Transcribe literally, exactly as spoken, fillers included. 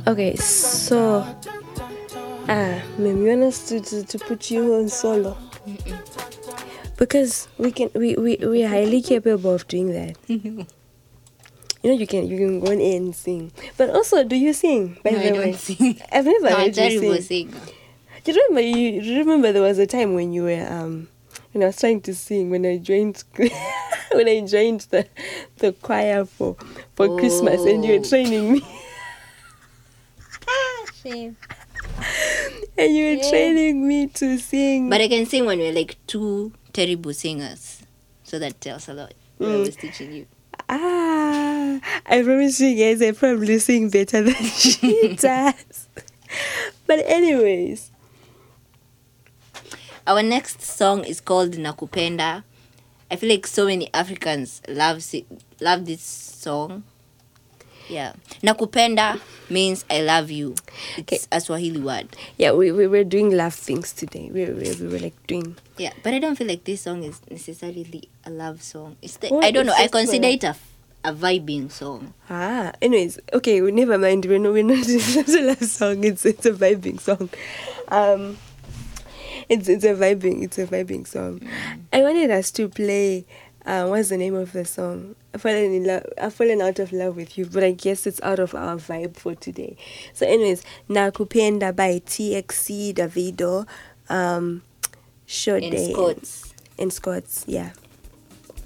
Okay, so ah, ma'am, you want us to, to, to put you on solo? Because we can we, we, we are highly capable of doing that. You know, you can you can go in and sing. But also, do you sing? By No, the I way, don't sing. I've never No, I'm heard you terrible sing. singer. Do you remember? You, do you remember there was a time when you were um when I was trying to sing when I joined when I joined the the choir for for Oh. Christmas and you were training me Shame. and you were Yeah. training me to sing. But I can sing when we're like two terrible singers. So that tells a lot. What I Mm. was teaching you. Ah, I promise you guys, I probably sing better than she does. But anyways, Our next song is called Nakupenda. I feel like so many Africans love si- love this song. Yeah. Nakupenda means I love you. It's a Swahili word. yeah, we, we were doing love things today. We, we, we were like doing. Yeah, but I don't feel like this song is necessarily a love song. It's the, Well, I don't it's know. I just for- consider it a, a vibing song. Ah, anyways, okay, we never mind. We're not, we're not, it's not a love song. It's it's a vibing song. Um, it's it's a vibing. It's a vibing song. I wanted us to play. Uh, what's the name of the song? I've fallen in love. I've fallen out of love with you, but I guess it's out of our vibe for today. So, anyways, Nakupenda by T X C Davido, um, Short In Day Scots. in Scots. Yeah.